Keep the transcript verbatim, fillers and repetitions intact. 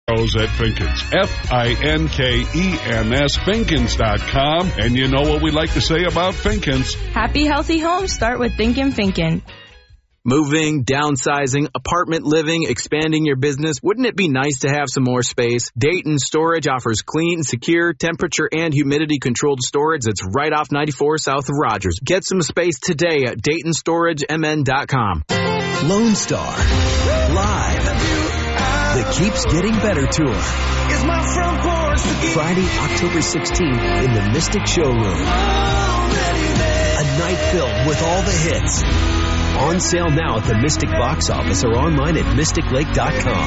at Finkins. F I N K E N S, Finkins dot com. And you know what we like to say about Finkins. Happy, healthy homes start with thinking Finkin. Moving, downsizing, apartment living, expanding your business. Wouldn't it be nice to have some more space? Dayton Storage offers clean, secure, temperature, and humidity-controlled storage that's right off ninety-four south of Rogers. Get some space today at Dayton Storage M N dot com. Lone Star, live. The Keeps Getting Better Tour. Friday, October sixteenth in the Mystic Showroom. A night filled with all the hits. On sale now at the Mystic box office or online at mystic lake dot com.